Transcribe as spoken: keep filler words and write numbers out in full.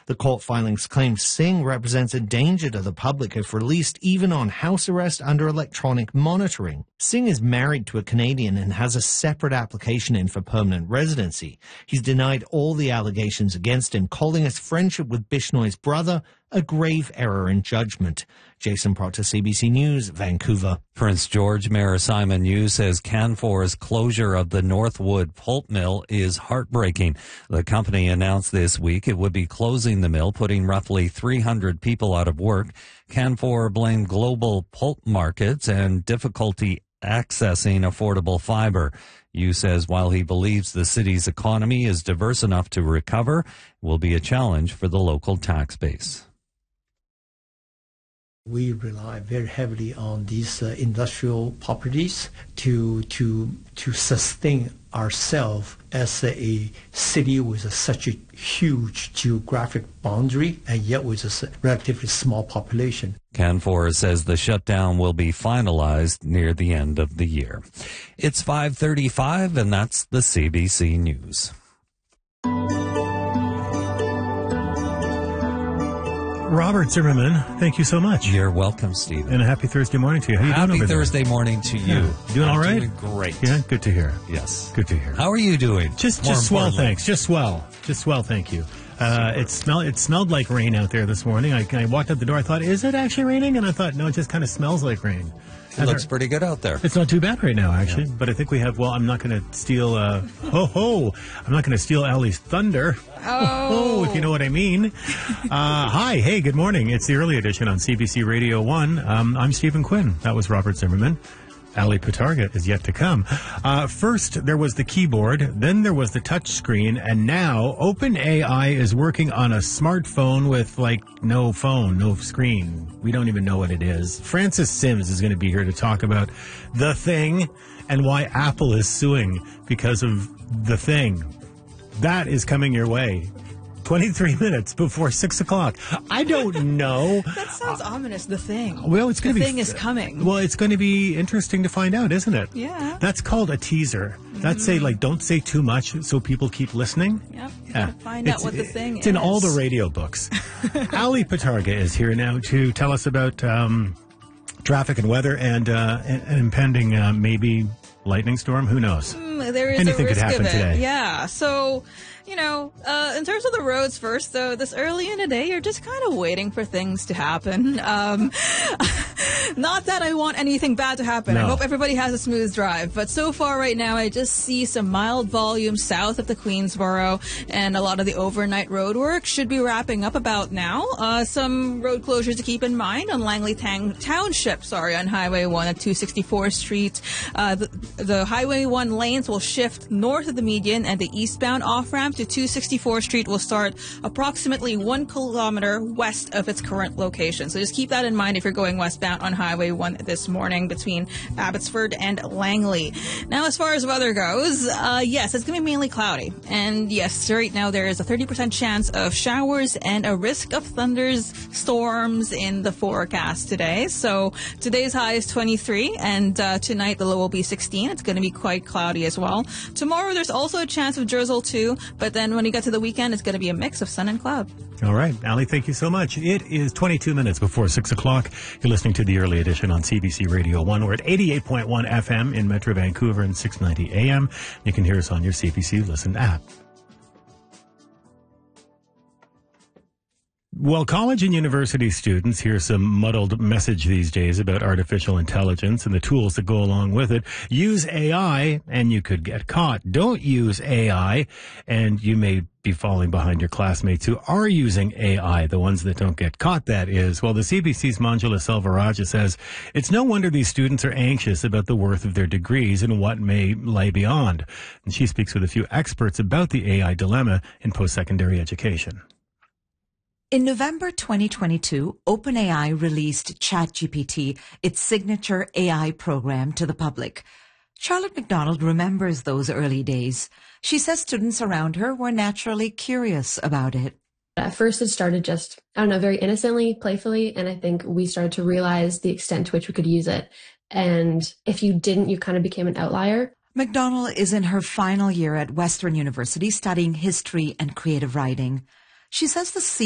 The court filings claim Singh represents a danger to the public if released even on house arrest under electronic monitoring. Singh is married to a Canadian and has a separate application in for permanent residency. He's denied all the allegations against him, calling his friendship with Bishnoi's brother a grave error in judgment. Jason Proctor, C B C News, Vancouver. Prince George Mayor Simon Yu says Canfor's closure of the Northwood pulp mill is heartbreaking. The company announced this week it would be closing the mill, putting roughly three hundred people out of work. Canfor blamed global pulp markets and difficulty accessing affordable fiber. Yu says while he believes the city's economy is diverse enough to recover, it will be a challenge for the local tax base. We rely very heavily on these uh, industrial properties to to to sustain ourselves as a, a city with a, such a huge geographic boundary and yet with a relatively small population. Canfor says the shutdown will be finalized near the end of the year. It's five thirty-five, and that's the C B C News. Robert Zimmerman, thank you so much. You're welcome, Stephen. And a happy Thursday morning to you. How you happy doing over Thursday there? morning to you. Yeah. Doing I'm all right? Doing great. Yeah, good to hear. Yes. Good to hear. How are you doing? Just More just swell, importantly. thanks. Just swell. Just swell, thank you. Uh, it smelled it smelled like rain out there this morning. I, I walked out the door. I thought, is it actually raining? And I thought, no, it just kind of smells like rain. It looks pretty good out there. It's not too bad right now, actually. Yeah. But I think we have, well, I'm not going to steal, uh, ho ho, I'm not going to steal Allie's thunder. Oh. Oh, if you know what I mean. Uh, hi, hey, good morning. It's the early edition on C B C Radio one. Um, I'm Stephen Quinn. That was Robert Zimmerman. Ali Patarga is yet to come. Uh, first, there was the keyboard, then there was the touch screen, and now OpenAI is working on a smartphone with, like, no phone, no screen. We don't even know what it is. Francis Sims is going to be here to talk about the thing and why Apple is suing because of the thing. That is coming your way. twenty-three minutes before six o'clock. I don't know. That sounds uh, ominous, the thing. Well, it's going to be... be... The thing is coming. Well, it's going to be interesting to find out, isn't it? Yeah. That's called a teaser. That's mm. say, like, don't say too much so people keep listening. Yep. You yeah. find it's, out what the thing it's is. It's in all the radio books. Ali Patarga is here now to tell us about um, traffic and weather and uh, an, an impending, uh, maybe, lightning storm. Who knows? Mm, there is Anything a risk could happen of it. today. Yeah. So... You know, uh, in terms of the roads first, though, this early in the day, you're just kind of waiting for things to happen. Um, not that I want anything bad to happen. No. I hope everybody has a smooth drive. But so far right now, I just see some mild volume south of the Queensboro, and a lot of the overnight road work should be wrapping up about now. Uh, some road closures to keep in mind on Langley Tang- Township, sorry, on Highway one at two sixty-fourth Street. Uh, the, the Highway one lanes will shift north of the median, and the eastbound off-ramp to two sixty-fourth Street will start approximately one kilometer west of its current location. So just keep that in mind if you're going westbound on Highway one this morning between Abbotsford and Langley. Now, as far as weather goes, uh, yes, it's going to be mainly cloudy. And yes, right now there is a thirty percent chance of showers and a risk of thunders, storms in the forecast today. So today's high is twenty-three, and uh, tonight the low will be sixteen. It's going to be quite cloudy as well. Tomorrow there's also a chance of drizzle too, but then when you get to the weekend, it's going to be a mix of sun and cloud. All right. Ali, thank you so much. It is twenty-two minutes before six o'clock. You're listening to the early edition on C B C Radio one. We're at eighty-eight point one F M in Metro Vancouver and six ninety A M. You can hear us on your C B C Listen app. Well, college and university students hear some muddled message these days about artificial intelligence and the tools that go along with it. Use A I and you could get caught. Don't use A I and you may be falling behind your classmates who are using A I, the ones that don't get caught, that is. Well, the C B C's Manjula Selvarajah says it's no wonder these students are anxious about the worth of their degrees and what may lie beyond. And she speaks with a few experts about the A I dilemma in post-secondary education. In November twenty twenty-two, OpenAI released ChatGPT, its signature A I program, to the public. Charlotte McDonald remembers those early days. She says students around her were naturally curious about it. At first, it started just, I don't know, very innocently, playfully, and I think we started to realize the extent to which we could use it. And if you didn't, you kind of became an outlier. McDonald is in her final year at Western University studying history and creative writing. She says the